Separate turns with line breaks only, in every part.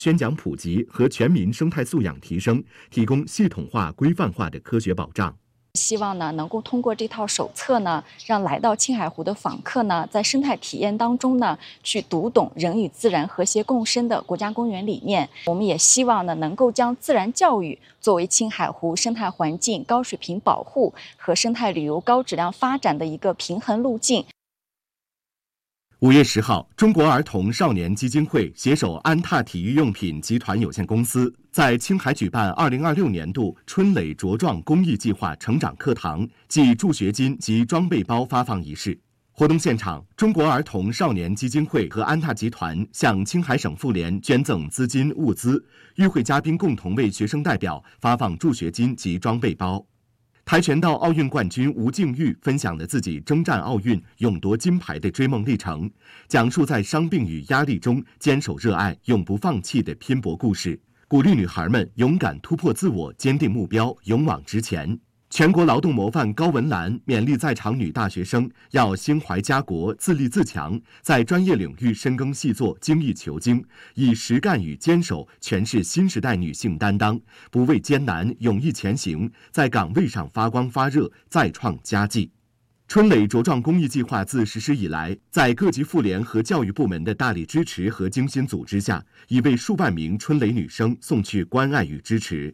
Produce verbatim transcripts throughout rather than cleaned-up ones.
宣讲普及和全民生态素养提升，提供系统化、规范化的科学保障。
希望呢，能够通过这套手册呢，让来到青海湖的访客呢，在生态体验当中呢，去读懂人与自然和谐共生的国家公园理念。我们也希望呢，能够将自然教育作为青海湖生态环境高水平保护和生态旅游高质量发展的一个平衡路径。
五月十号，中国儿童少年基金会携手安踏体育用品集团有限公司，在青海举办二零二六年度春蕾茁壮公益计划成长课堂暨助学金及装备包发放仪式。活动现场，中国儿童少年基金会和安踏集团向青海省妇联捐赠资金物资，与会嘉宾共同为学生代表发放助学金及装备包。跆拳道奥运冠军吴静钰分享了自己征战奥运、勇夺金牌的追梦历程，讲述在伤病与压力中坚守热爱、永不放弃的拼搏故事，鼓励女孩们勇敢突破自我、坚定目标、勇往直前。全国劳动模范高文兰勉励在场女大学生要心怀家国、自立自强，在专业领域深耕细作、精益求精，以实干与坚守诠释新时代女性担当，不畏艰难，勇毅前行，在岗位上发光发热，再创佳绩。春蕾茁壮公益计划自实施以来，在各级妇联和教育部门的大力支持和精心组织下，已为数万名春蕾女生送去关爱与支持。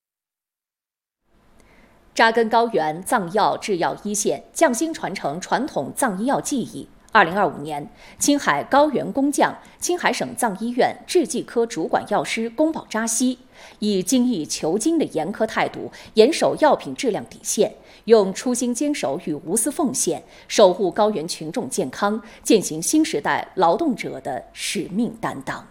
扎根高原藏药制药一线，匠心传承传统藏医药技艺。二零二五年，青海高原工匠、青海省藏医院制剂科主管药师宫保扎西，以精益求精的严苛态度，严守药品质量底线，用初心坚守与无私奉献，守护高原群众健康，践行新时代劳动者的使命担当。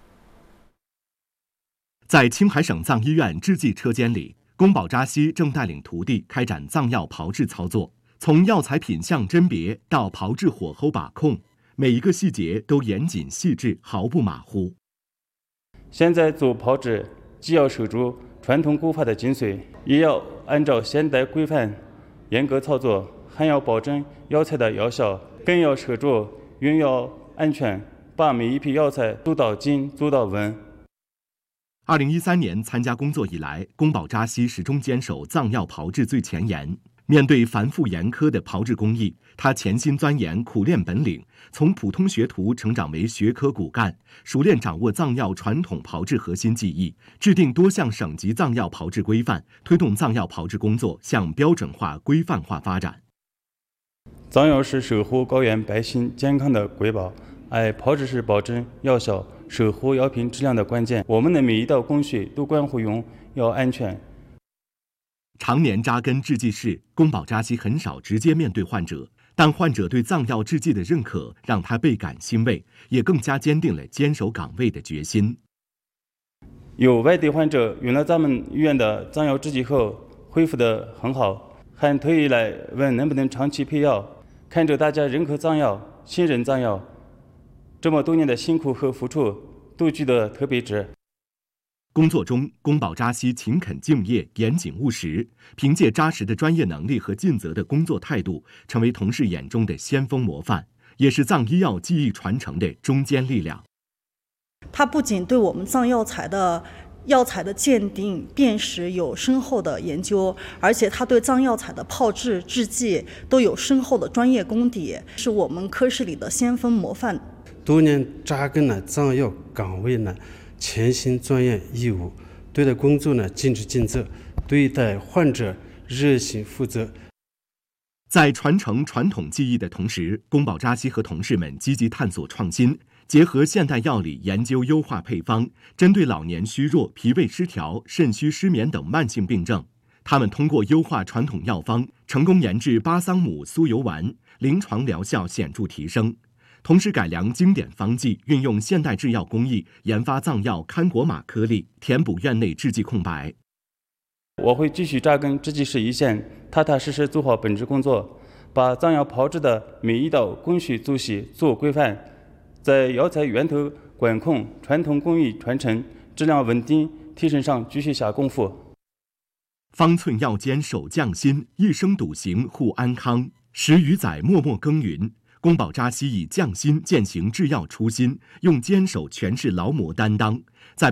在青海省藏医院制剂车间里，宫保扎西正带领徒弟开展藏药炮制操作，从药材品相甄别到炮制火候把控，每一个细节都严谨细致，毫不马虎。
现在做炮制，既要守住传统古法的精髓，也要按照现代规范严格操作，还要保证药材的药效，更要守住用药安全，把每一批药材做到精做到稳。
二零一三年参加工作以来，宫保扎西始终坚守藏药炮制最前沿。面对繁复严苛的炮制工艺，他潜心钻研，苦练本领，从普通学徒成长为学科骨干，熟练掌握藏药传统炮制核心技艺，制定多项省级藏药炮制规范，推动藏药炮制工作向标准化、规范化发展。
藏药是守护高原百姓健康的瑰宝，而炮制是保证药效、守护药品质量的关键。我们的每一道工序都关乎用药安全。
常年扎根制剂室，宫保扎西很少直接面对患者，但患者对藏药制剂的认可让他倍感欣慰，也更加坚定了坚守岗位的决心。
有外地患者用了咱们医院的藏药制剂后恢复得很好，还特意来问能不能长期配药。看着大家认可藏药、信任藏药，这么多年的辛苦和付出都觉得特别值。
工作中，宫保扎西勤恳敬业、严谨务实，凭借扎实的专业能力和尽责的工作态度，成为同事眼中的先锋模范，也是藏医药技艺传承的中坚力量。
他不仅对我们藏药材的药材的鉴定、辨识有深厚的研究，而且他对藏药材的炮制、制剂都有深厚的专业功底，是我们科室里的先锋模范。
多年扎根了藏药岗位呢，潜心钻研义务，对待工作呢尽职尽责，对待患者热心负责。
在传承传统技艺的同时，宫保扎西和同事们积极探索创新，结合现代药理研究优化配方，针对老年虚弱、脾胃失调、肾虚失眠等慢性病症，他们通过优化传统药方，成功研制巴桑姆酥油丸，临床疗效显著提升。同时改良经典方剂，运用现代制药工艺研发藏药堪果玛颗粒，填补院内制剂空白。
我会继续扎根制剂室一线，踏踏实实做好本职工作，把藏药炮制的每一道工序做细做规范，在药材源头管控、传统工艺传承、质量稳定提升上继续下功夫。
方寸药间守匠心，一生笃行护安康。十余载默默耕耘， 宫保扎西以匠心践行制药初心，用坚守诠释劳模担当，在